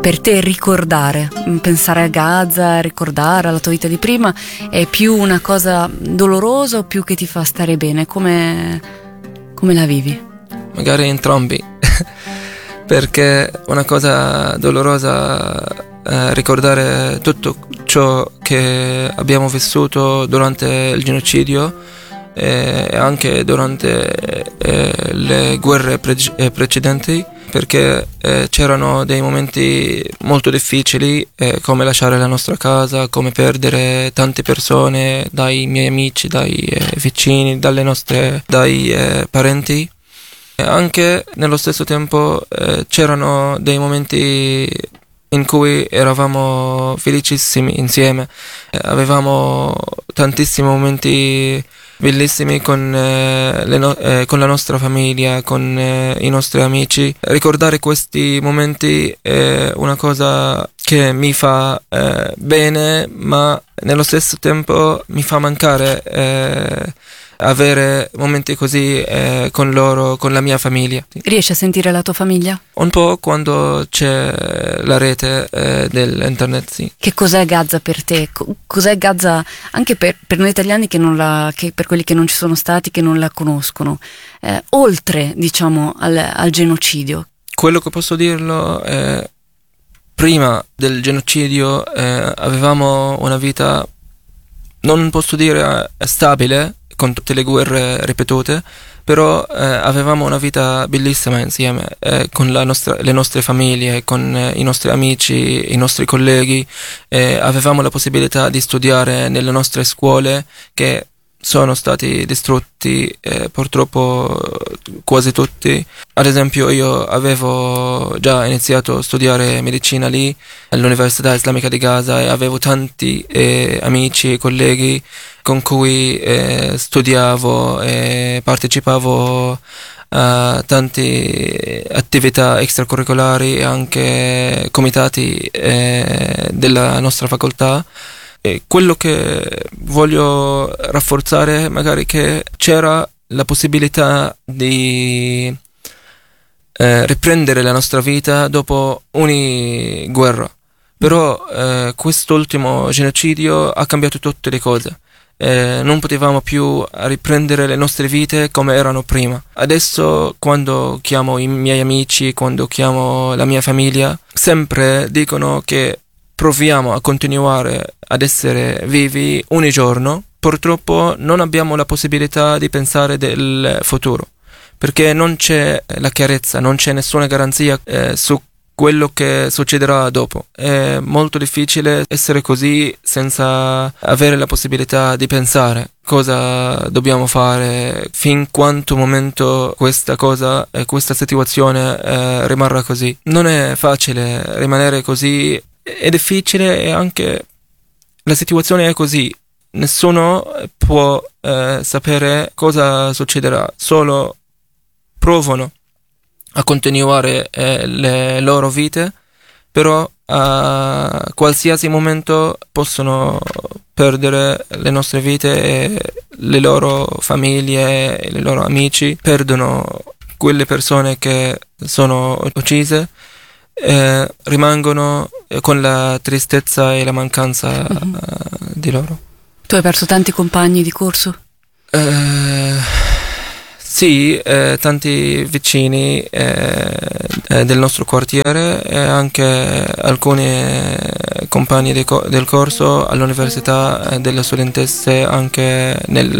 per te ricordare, pensare a Gaza, ricordare alla tua vita di prima, è più una cosa dolorosa o più che ti fa stare bene? Come la vivi? Magari entrambi, perché una cosa dolorosa è ricordare tutto ciò che abbiamo vissuto durante il genocidio e anche durante le guerre precedenti, perché c'erano dei momenti molto difficili, come lasciare la nostra casa, come perdere tante persone, dai miei amici, dai vicini, dai parenti. Anche nello stesso tempo c'erano dei momenti in cui eravamo felicissimi insieme, avevamo tantissimi momenti bellissimi con la nostra famiglia, con i nostri amici. Ricordare questi momenti è una cosa che mi fa bene, ma nello stesso tempo mi fa mancare avere momenti così con loro, con la mia famiglia. Riesci a sentire la tua famiglia? Un po' quando c'è la rete dell'internet, sì. Che cos'è Gaza per te? Cos'è Gaza anche per noi italiani che per quelli che non ci sono stati, che non la conoscono? Oltre, diciamo, al genocidio. Quello che posso dirlo è: prima del genocidio avevamo una vita, non posso dire stabile, con tutte le guerre ripetute, però avevamo una vita bellissima insieme, con le nostre famiglie, con i nostri amici, i nostri colleghi, avevamo la possibilità di studiare nelle nostre scuole che sono stati distrutti purtroppo quasi tutti. Ad esempio, io avevo già iniziato a studiare medicina lì all'Università Islamica di Gaza e avevo tanti amici e colleghi con cui studiavo e partecipavo a tante attività extracurricolari e anche comitati della nostra facoltà. E quello che voglio rafforzare è magari che c'era la possibilità di riprendere la nostra vita dopo ogni guerra, però quest'ultimo genocidio ha cambiato tutte le cose. Non potevamo più riprendere le nostre vite come erano prima. Adesso, quando chiamo i miei amici, quando chiamo la mia famiglia, sempre dicono che proviamo a continuare ad essere vivi ogni giorno. Purtroppo non abbiamo la possibilità di pensare del futuro, perché non c'è la chiarezza, non c'è nessuna garanzia su quello che succederà dopo. È molto difficile essere così senza avere la possibilità di pensare cosa dobbiamo fare, fin quanto momento questa situazione rimarrà così. Non è facile rimanere così, è difficile, e anche la situazione è così. Nessuno può sapere cosa succederà, solo provano a continuare le loro vite, però a qualsiasi momento possono perdere le nostre vite e le loro famiglie e i loro amici perdono quelle persone che sono uccise, rimangono con la tristezza e la mancanza di loro. Tu hai perso tanti compagni di corso? Sì, tanti vicini del nostro quartiere e anche alcuni compagni del corso all'università, delle studentesse anche nel